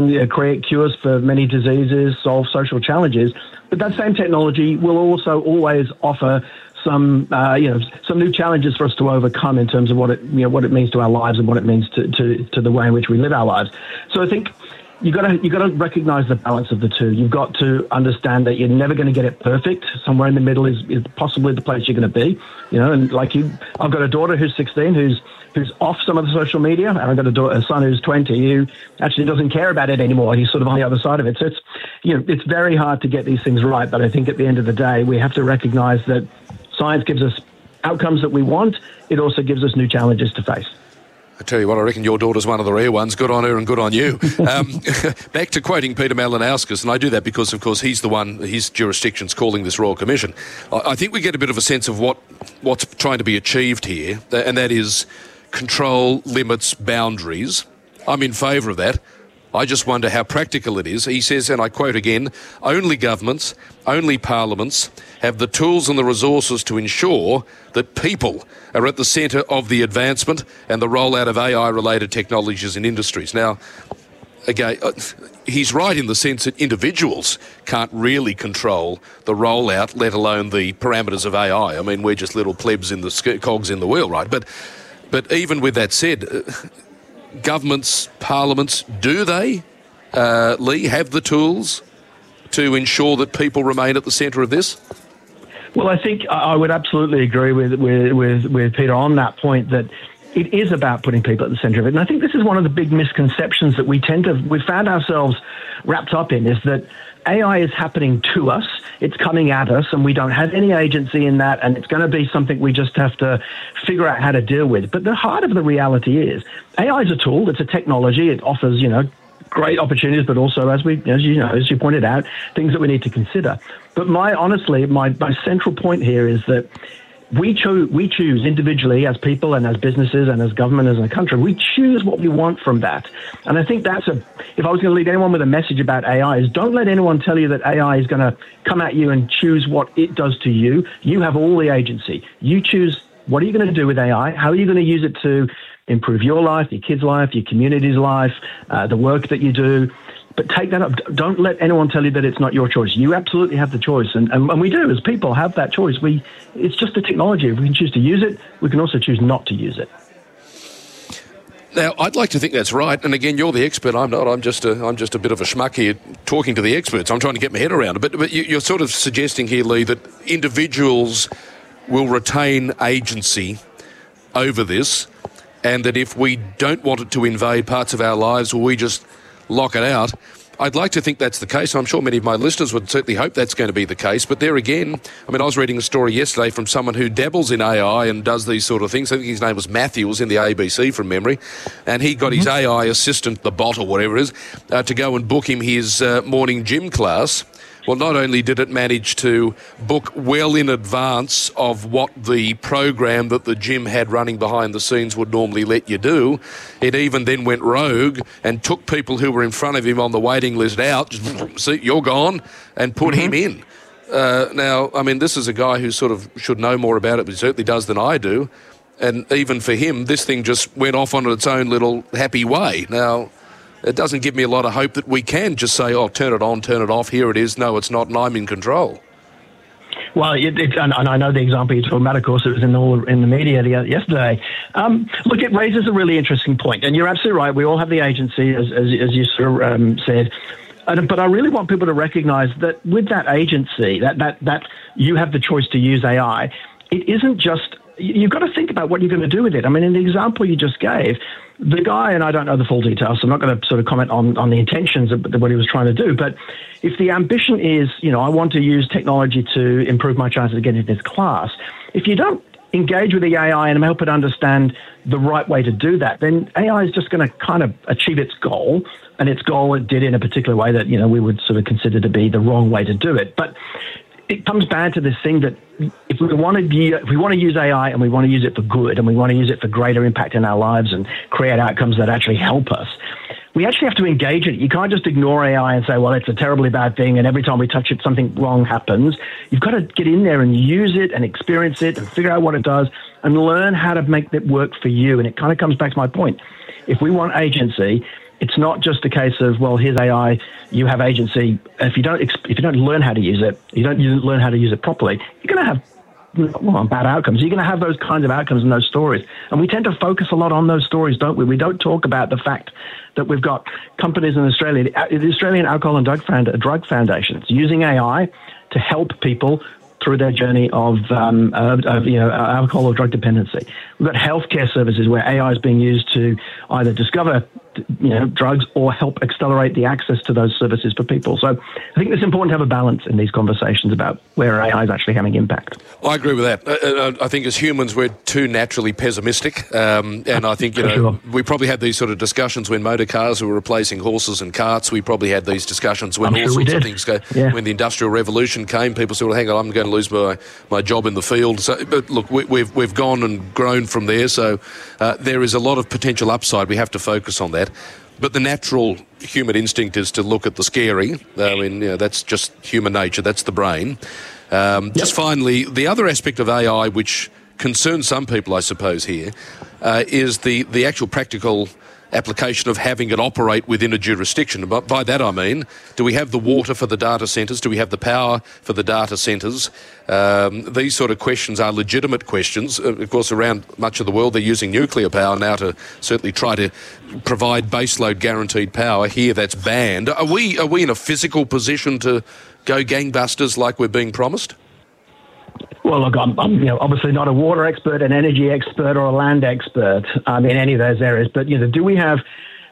create cures for many diseases, solve social challenges. But that same technology will also always offer some new challenges for us to overcome in terms of what it means to our lives and what it means to the way in which we live our lives. So I think you got to recognize the balance of the two. You've got to understand that you're never going to get it perfect. Somewhere in the middle is possibly the place you're going to be. And like you, I've got a daughter who's 16 who's off some of the social media, and I've got a son who's 20 who actually doesn't care about it anymore. He's sort of on the other side of it. So it's very hard to get these things right. But I think at the end of the day, we have to recognize that science gives us outcomes that we want. It also gives us new challenges to face. I tell you what, I reckon your daughter's one of the rare ones. Good on her and good on you. Back to quoting Peter Malinauskas, and I do that because, of course, he's the one, his jurisdiction's calling this Royal Commission. I think we get a bit of a sense of what's trying to be achieved here, and that is control, limits, boundaries. I'm in favour of that. I just wonder how practical it is. He says, and I quote again, only governments, only parliaments have the tools and the resources to ensure that people are at the centre of the advancement and the rollout of AI-related technologies and industries. Now, again, he's right in the sense that individuals can't really control the rollout, let alone the parameters of AI. I mean, we're just little plebs in the cogs in the wheel, right? But even with that said, governments, parliaments, do they, Lee, have the tools to ensure that people remain at the centre of this? Well, I think I would absolutely agree with Peter on that point, that it is about putting people at the centre of it. And I think this is one of the big misconceptions that we found ourselves wrapped up in, is that AI is happening to us, it's coming at us, and we don't have any agency in that, and it's going to be something we just have to figure out how to deal with. But the heart of the reality is AI is a tool, it's a technology, it offers, great opportunities, but also, as you pointed out, things that we need to consider. But my central point here is that we choose individually as people and as businesses and as government, as a country, we choose what we want from that. And I think if I was going to leave anyone with a message about AI, is don't let anyone tell you that AI is going to come at you and choose what it does to you. You have all the agency. You choose what are you going to do with AI, how are you going to use it to improve your life, your kids' life, your community's life, the work that you do. But take that up. Don't let anyone tell you that it's not your choice. You absolutely have the choice. And we do, as people, have that choice. It's just a technology. If we can choose to use it, we can also choose not to use it. Now, I'd like to think that's right. And again, you're the expert. I'm not. I'm just a bit of a schmuck here talking to the experts. I'm trying to get my head around it. But you're sort of suggesting here, Lee, that individuals will retain agency over this, and that if we don't want it to invade parts of our lives, or we just lock it out. I'd like to think that's the case. I'm sure many of my listeners would certainly hope that's going to be the case. But there again, I mean, I was reading a story yesterday from someone who dabbles in AI and does these sort of things. I think his name was Matthew, was in the ABC from memory. And he got his AI assistant, the bot or whatever it is, to go and book him his morning gym class. Well, not only did it manage to book well in advance of what the program that the gym had running behind the scenes would normally let you do, it even then went rogue and took people who were in front of him on the waiting list out, see, you're gone, and put him in. Now, I mean, this is a guy who sort of should know more about it, but he certainly does than I do. And even for him, this thing just went off on its own little happy way. Now, it doesn't give me a lot of hope that we can just say, oh, turn it on, turn it off, here it is, no, it's not, and I'm in control. Well, and I know the example you're talking about, of course, it was in the media yesterday. Look, it raises a really interesting point, and you're absolutely right, we all have the agency, as you sort of said. But I really want people to recognise that with that agency, that you have the choice to use AI, it isn't just, you've got to think about what you're going to do with it. I mean, in the example you just gave, the guy, and I don't know the full details, so I'm not going to sort of comment on the intentions of what he was trying to do, but if the ambition is, I want to use technology to improve my chances of getting into this class, if you don't engage with the AI and help it understand the right way to do that, then AI is just going to kind of achieve its goal, and its goal it did in a particular way that, we would sort of consider to be the wrong way to do it. But it comes back to this thing that if we want to use AI and we want to use it for good and we want to use it for greater impact in our lives and create outcomes that actually help us, we actually have to engage it. You can't just ignore AI and say, well, it's a terribly bad thing and every time we touch it, something wrong happens. You've got to get in there and use it and experience it and figure out what it does and learn how to make it work for you. And it kind of comes back to my point. If we want agency, It's not just a case of, well, here's AI, you have agency. If you don't learn how to use it, you don't learn how to use it properly, you're going to have bad outcomes. You're going to have those kinds of outcomes in those stories. And we tend to focus a lot on those stories, don't we? We don't talk about the fact that we've got companies in Australia, the Australian Alcohol and Drug Foundation, using AI to help people through their journey of alcohol or drug dependency. We've got healthcare services where AI is being used to either discover drugs or help accelerate the access to those services for people. So I think it's important to have a balance in these conversations about where AI is actually having impact. I agree with that. I think as humans we're too naturally pessimistic, and I think we probably had these sort of discussions when motor cars were replacing horses and carts. We probably had these discussions when all sorts of things go. Yeah. When the Industrial Revolution came, people said, "Well, hang on, I'm going to lose my job in the field." So, but look, we've gone and grown from there. So there is a lot of potential upside. We have to focus on that. But the natural human instinct is to look at the scary. I mean, that's just human nature. That's the brain. Just finally, the other aspect of AI which concerns some people, I suppose, here, is the actual practical application of having it operate within a jurisdiction. But by that I mean, do we have the water for the data centres? Do we have the power for the data centres? These sort of questions are legitimate questions. Of course, around much of the world they're using nuclear power now to certainly try to provide baseload guaranteed power. Here that's banned. Are we in a physical position to go gangbusters like we're being promised? Well, look, I'm obviously not a water expert, an energy expert, or a land expert in any of those areas. But do we have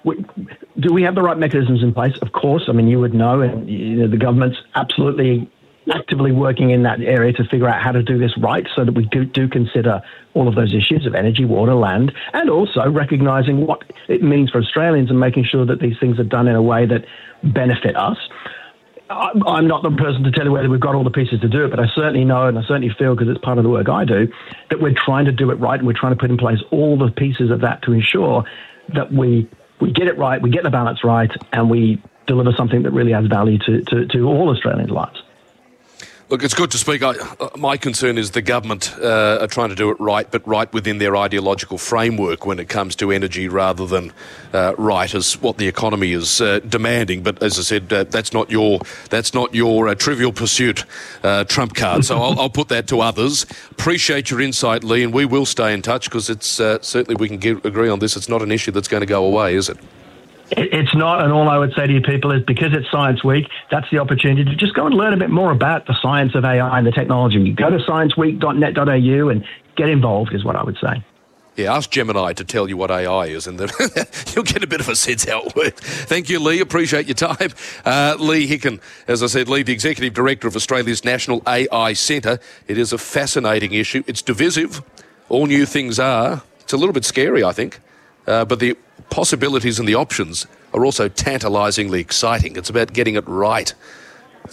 the right mechanisms in place? Of course. I mean, you would know, and the government's absolutely actively working in that area to figure out how to do this right, so that we do consider all of those issues of energy, water, land, and also recognising what it means for Australians and making sure that these things are done in a way that benefit us. I'm not the person to tell you whether we've got all the pieces to do it, but I certainly know, and I certainly feel, because it's part of the work I do, that we're trying to do it right, and we're trying to put in place all the pieces of that to ensure that we get it right, we get the balance right, and we deliver something that really adds value to all Australians' lives. Look, it's good to speak. My concern is the government are trying to do it right, but right within their ideological framework when it comes to energy, rather than right as what the economy is demanding. But as I said, that's not your trivial pursuit trump card. So I'll put that to others. Appreciate your insight, Lee, and we will stay in touch, because it's certainly we can agree on this. It's not an issue that's going to go away, is it? It's not, and all I would say to you people is, because it's Science Week, that's the opportunity to just go and learn a bit more about the science of AI and the technology. You go to scienceweek.net.au and get involved, is what I would say. Yeah, ask Gemini to tell you what AI is, and you'll get a bit of a sense how it works. Thank you, Lee. Appreciate your time. Lee Hicken, as I said, Lee, the Executive Director of Australia's National AI Centre. It is a fascinating issue. It's divisive. All new things are. It's a little bit scary, I think. But the possibilities and the options are also tantalisingly exciting. It's about getting it right. But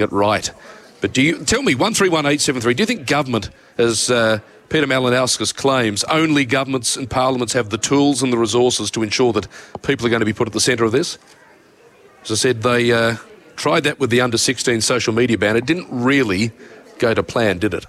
tell me, 131873, do you think government, as Peter Malinauskas claims, only governments and parliaments have the tools and the resources to ensure that people are going to be put at the centre of this? As I said, they tried that with the under-16 social media ban. It didn't really go to plan, did it?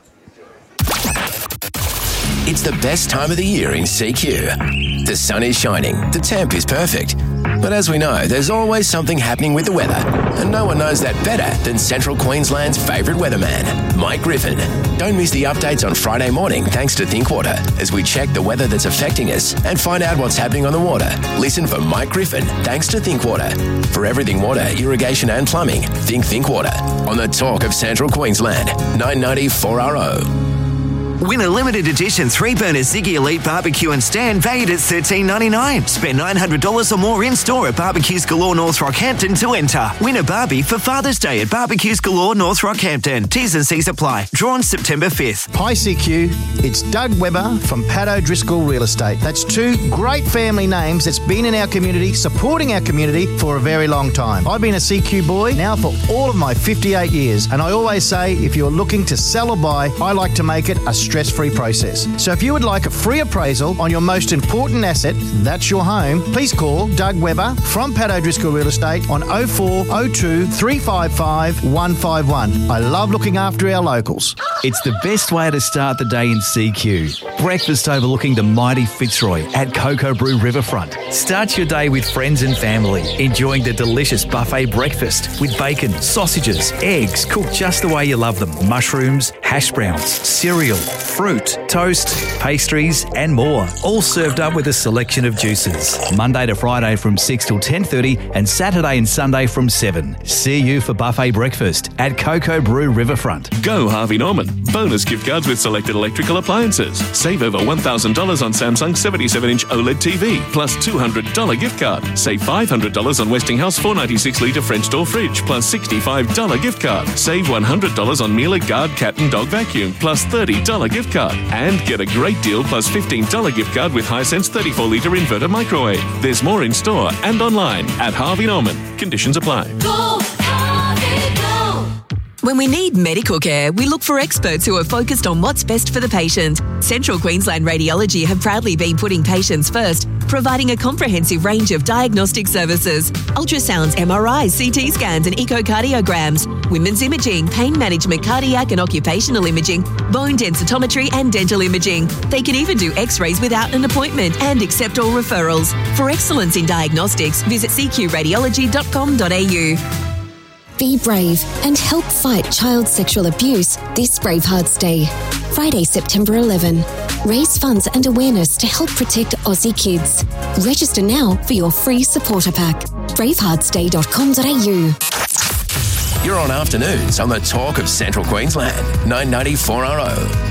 It's the best time of the year in CQ. The sun is shining, the temp is perfect. But as we know, there's always something happening with the weather. And no one knows that better than Central Queensland's favourite weatherman, Mike Griffin. Don't miss the updates on Friday morning thanks to Thinkwater, as we check the weather that's affecting us and find out what's happening on the water. Listen for Mike Griffin thanks to Thinkwater. For everything water, irrigation and plumbing, think Thinkwater. On the talk of Central Queensland, 990 4RO. Win a limited edition 3-burner Ziggy Elite barbecue and stand valued at $13.99. Spend $900 or more in-store at Barbecues Galore North Rockhampton to enter. Win a Barbie for Father's Day at Barbecues Galore North Rockhampton. T's and C's apply. Drawn September 5th. Hi CQ, it's Doug Webber from Pat O'Driscoll Real Estate. That's two great family names that's been in our community, supporting our community for a very long time. I've been a CQ boy now for all of my 58 years, and I always say, if you're looking to sell or buy, I like to make it a stress-free process. So if you would like a free appraisal on your most important asset, that's your home, please call Doug Webber from Pat O'Driscoll Real Estate on 0402 355 151. I love looking after our locals. It's the best way to start the day in CQ. Breakfast overlooking the mighty Fitzroy at Cocoa Brew Riverfront. Start your day with friends and family, enjoying the delicious buffet breakfast with bacon, sausages, eggs cooked just the way you love them, mushrooms, hash browns, cereal, fruit, toast, pastries and more. All served up with a selection of juices. Monday to Friday from 6 till 10:30 and Saturday and Sunday from 7. See you for buffet breakfast at Cocoa Brew Riverfront. Go Harvey Norman. Bonus gift cards with selected electrical appliances. Save over $1,000 on Samsung 77-inch OLED TV, plus $200 gift card. Save $500 on Westinghouse 496-litre French door fridge, plus $65 gift card. Save $100 on Miele Guard cat and dog vacuum, plus $30 gift card. And get a great deal plus $15 gift card with Hisense 34-litre inverter microwave. There's more in store and online at Harvey Norman. Conditions apply. Go, Harvey, go! When we need medical care, we look for experts who are focused on what's best for the patient. Central Queensland Radiology have proudly been putting patients first, providing a comprehensive range of diagnostic services. Ultrasounds, MRIs, CT scans and echocardiograms, women's imaging, pain management, cardiac and occupational imaging, bone densitometry and dental imaging. They can even do x-rays without an appointment and accept all referrals. For excellence in diagnostics, visit cqradiology.com.au. Be brave and help fight child sexual abuse this Bravehearts Day. Friday, September 11. Raise funds and awareness to help protect Aussie kids. Register now for your free supporter pack. braveheartsday.com.au. You're on afternoons on the Talk of Central Queensland, 990 4RO.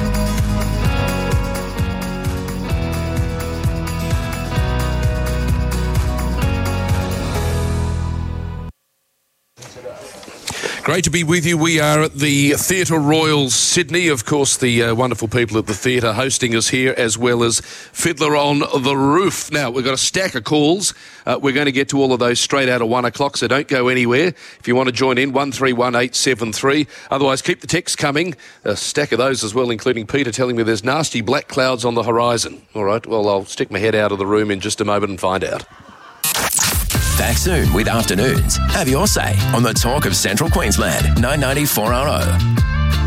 Great to be with you. We are at the Theatre Royal Sydney. Of course, the wonderful people at the theatre hosting us here, as well as Fiddler on the Roof. Now, we've got a stack of calls. We're going to get to all of those straight out of 1 o'clock, so don't go anywhere. If you want to join in, 131873. Otherwise, keep the texts coming. A stack of those as well, including Peter telling me there's nasty black clouds on the horizon. All right, well, I'll stick my head out of the room in just a moment and find out. Back soon with Afternoons. Have your say on the Talk of Central Queensland, 990 4RO.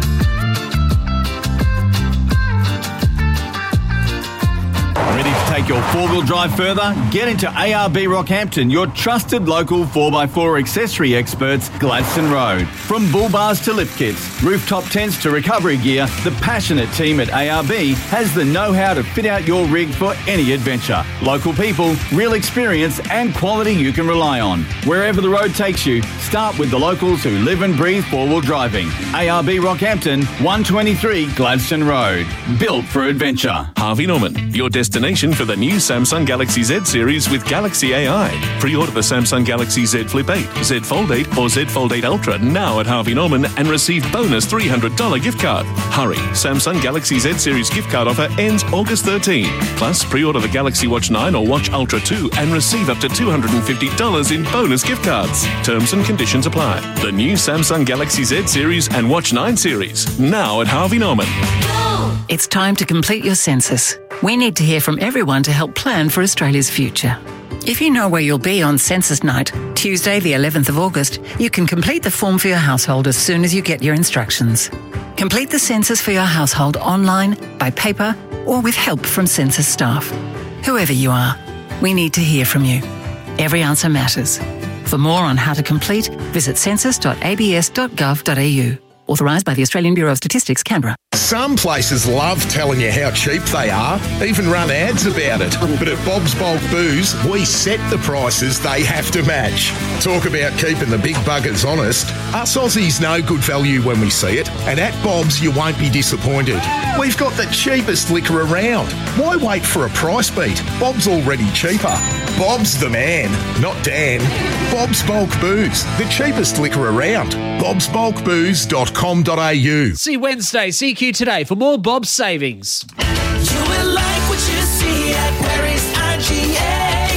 Ready to take your four-wheel drive further? Get into ARB Rockhampton, your trusted local 4x4 accessory experts, Gladstone Road. From bull bars to lift kits, rooftop tents to recovery gear, the passionate team at ARB has the know-how to fit out your rig for any adventure. Local people, real experience and quality you can rely on. Wherever the road takes you, start with the locals who live and breathe four-wheel driving. ARB Rockhampton, 123 Gladstone Road. Built for adventure. Harvey Norman, your destination for the new Samsung Galaxy Z series with Galaxy AI. Pre-order the Samsung Galaxy Z Flip 8, Z Fold 8 or Z Fold 8 Ultra now at Harvey Norman and receive bonus $300 gift card. Hurry, Samsung Galaxy Z series gift card offer ends August 13. Plus, pre-order the Galaxy Watch 9 or Watch Ultra 2 and receive up to $250 in bonus gift cards. Terms and conditions apply. The new Samsung Galaxy Z series and Watch 9 series now at Harvey Norman. It's time to complete your census. We need to hear from everyone to help plan for Australia's future. If you know where you'll be on Census Night, Tuesday the 11th of August, you can complete the form for your household as soon as you get your instructions. Complete the census for your household online, by paper, or with help from census staff. Whoever you are, we need to hear from you. Every answer matters. For more on how to complete, visit census.abs.gov.au. Authorised by the Australian Bureau of Statistics, Canberra. Some places love telling you how cheap they are, even run ads about it. But at Bob's Bulk Booze, we set the prices they have to match. Talk about keeping the big buggers honest. Us Aussies know good value when we see it, and at Bob's you won't be disappointed. We've got the cheapest liquor around. Why wait for a price beat? Bob's already cheaper. Bob's the man, not Dan. Bob's Bulk Booze, the cheapest liquor around. bobsbulkbooze.com.au. See Wednesday, CQ Today for more Bob's savings. You will like what you see at Paris IGA.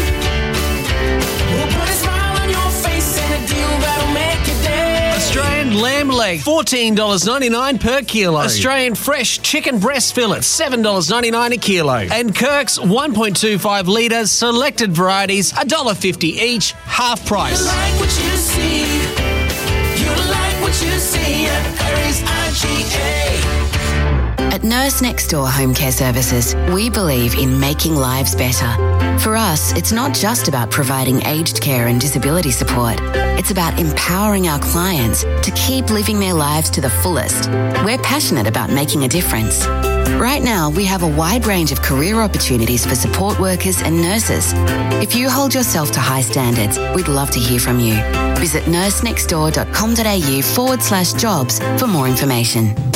We'll put a smile on your face and a deal that'll make your day. Australian lamb leg, $14.99 per kilo. Australian fresh chicken breast fillets, $7.99 a kilo. And Kirk's 1.25 litres selected varieties, $1.50 each, half price. You like what you see. You like what you see at Perry's IGA. At Nurse Next Door Home Care Services, we believe in making lives better. For us, it's not just about providing aged care and disability support. It's about empowering our clients to keep living their lives to the fullest. We're passionate about making a difference. Right now, we have a wide range of career opportunities for support workers and nurses. If you hold yourself to high standards, we'd love to hear from you. Visit nursenextdoor.com.au/jobs for more information.